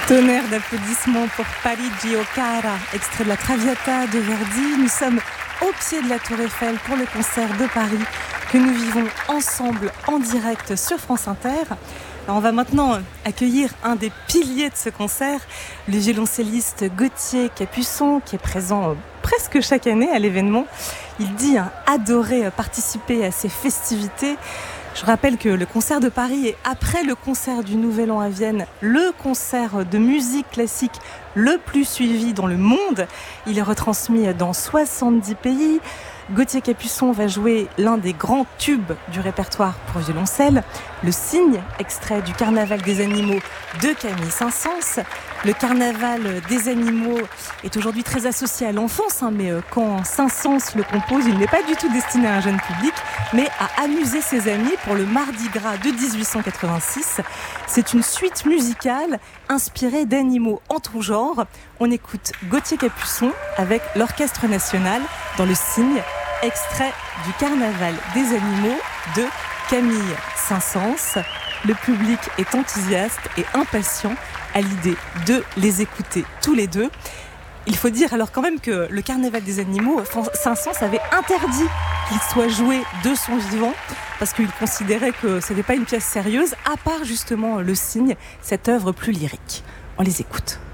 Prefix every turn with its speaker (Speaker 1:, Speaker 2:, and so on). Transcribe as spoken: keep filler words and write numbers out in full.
Speaker 1: Tonnerre d'applaudissements pour Parigi o Cara, extrait de la Traviata de Verdi. Nous sommes au pied de la Tour Eiffel pour le concert de Paris que nous vivons ensemble en direct sur France Inter. Alors on va maintenant accueillir un des piliers de ce concert, le violoncelliste Gauthier Capuçon, qui est présent presque chaque année à l'événement. Il dit hein, adorer participer à ces festivités. Je rappelle que le concert de Paris est, après le concert du Nouvel An à Vienne, le concert de musique classique le plus suivi dans le monde. Il est retransmis dans soixante-dix pays. Gauthier Capuçon va jouer l'un des grands tubes du répertoire pour violoncelle, le Cygne, extrait du Carnaval des animaux de Camille Saint-Saëns. Le Carnaval des animaux est aujourd'hui très associé à l'enfance, hein, mais quand Saint-Saëns le compose, il n'est pas du tout destiné à un jeune public, mais à amuser ses amis pour le Mardi Gras de dix-huit cent quatre-vingt-six. C'est une suite musicale inspirée d'animaux en tout genre. On écoute Gauthier Capuçon avec l'Orchestre National dans le Cygne, extrait du Carnaval des animaux de Camille Saint-Saëns. Le public est enthousiaste et impatient à l'idée de les écouter tous les deux. Il faut dire alors quand même que le Carnaval des animaux, Saint-Saëns avait interdit qu'il soit joué de son vivant parce qu'il considérait que ce n'était pas une pièce sérieuse, à part justement le Cygne, cette œuvre plus lyrique. On les écoute.